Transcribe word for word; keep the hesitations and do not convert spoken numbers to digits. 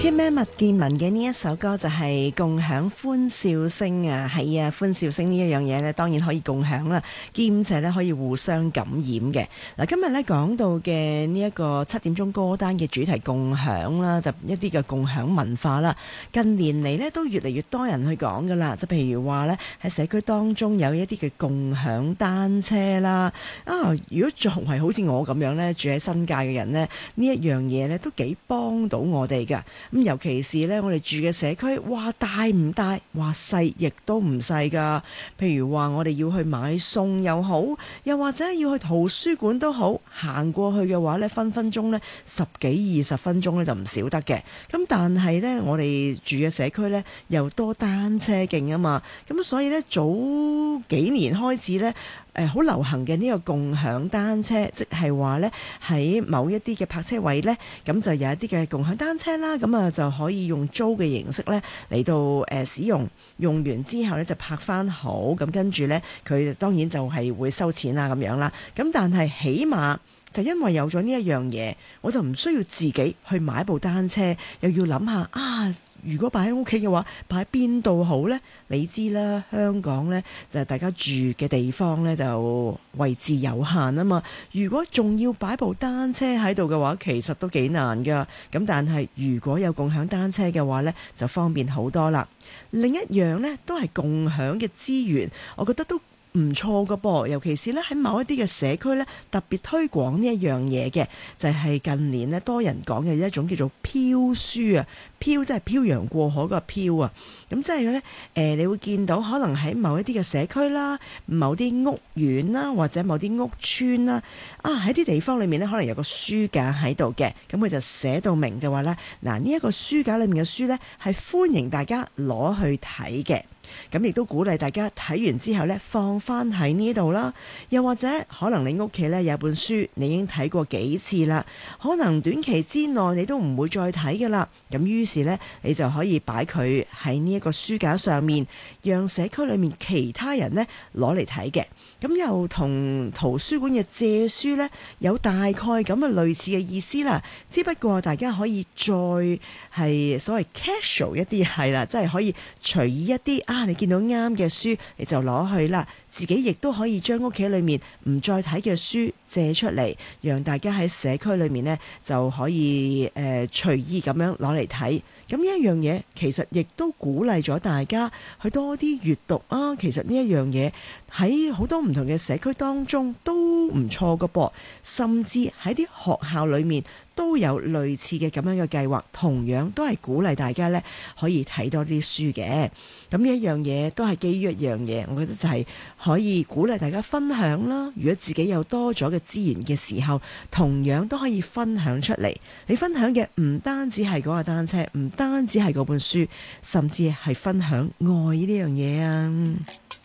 聽咩麥健文嘅呢一首歌就係共享歡笑聲啊，係啊，歡笑聲呢一樣嘢呢，當然可以共享啦，兼且呢可以互相感染嘅。嗱，今日呢講到嘅呢一個七點鐘歌單嘅主題共享啦，就一啲嘅共享文化啦。近年嚟呢都越嚟越多人去講噶啦，就譬如話呢喺社區當中有一啲嘅共享單車啦。啊，如果作為好似我咁樣呢住喺新界嘅人呢，呢一樣嘢呢都幾幫到我哋噶。咁尤其是咧，我哋住嘅社區，哇大唔大，哇細亦都唔細㗎。譬如話，我哋要去買餸又好，又或者要去圖書館都好，行過去嘅話咧，分分鐘咧十幾二十分鐘咧就唔少得嘅。咁但係咧，我哋住嘅社區咧又多單車徑啊嘛，咁所以咧早幾年開始咧。誒好流行嘅呢個共享單車，即係話呢喺某一啲嘅泊車位呢，咁就有一啲嘅共享單車啦，咁啊就可以用租嘅形式呢嚟到誒使用，用完之後呢就泊翻好，咁跟住呢，佢當然就係會收錢啊咁樣啦，咁但係起碼。就因為有咗呢一樣嘢，我就唔需要自己去買部單車，又要諗下啊，如果擺喺屋企嘅話，擺喺邊度好呢？你知啦，香港呢，就係大家住嘅地方呢，就位置有限啊嘛。如果仲要擺部單車喺度嘅話，其實都幾難噶。咁但係如果有共享單車嘅話呢，就方便好多啦。另一樣呢，都係共享嘅資源，我覺得都唔錯㗎噃，尤其是咧喺某一啲嘅社區咧，特別推廣呢一樣嘢嘅，就係近年咧多人講嘅一種叫做漂書啊，漂即係漂洋過海嗰個漂啊，咁即係咧誒，你會見到可能喺某一啲嘅社區啦、某啲屋苑啦，或者某啲屋邨啦，啊喺啲地方裏面咧，可能有個書架喺度嘅，咁佢就寫到明就話咧，嗱呢一個書架裏面嘅書咧係歡迎大家攞去睇嘅。咁亦都鼓勵大家睇完之後呢，放翻喺呢度啦。又或者可能你屋企呢有本書，你已經睇過幾次啦，可能短期之內你都唔會再睇㗎啦。咁於是呢，你就可以擺佢喺呢一個書架上面，讓社區裏面其他人呢攞嚟睇嘅。咁又同圖書館嘅借書呢有大概咁嘅類似嘅意思啦。只不過大家可以再係所謂 casual 一啲係啦，即係可以隨意一啲啊！你見到啱嘅書，你就攞去啦。自己亦都可以將屋企裏面唔再睇嘅書借出嚟，讓大家喺社區裏面呢就可以誒、呃、隨意咁樣攞嚟睇。咁呢一樣嘢其實亦都鼓勵咗大家去多啲閱讀啊！其實呢一樣嘢喺好多唔同嘅社區當中都唔錯㗎噃，甚至喺啲學校裏面都有類似嘅咁樣嘅計劃，同樣都係鼓勵大家呢可以睇多啲書嘅。咁呢一樣嘢都係基於一樣嘢，我覺得就係可以鼓勵大家分享啦。如果自己有多咗嘅資源嘅時候，同樣都可以分享出嚟。你分享嘅唔單止係嗰個單車，唔單止係嗰本書，甚至係分享愛呢樣嘢啊！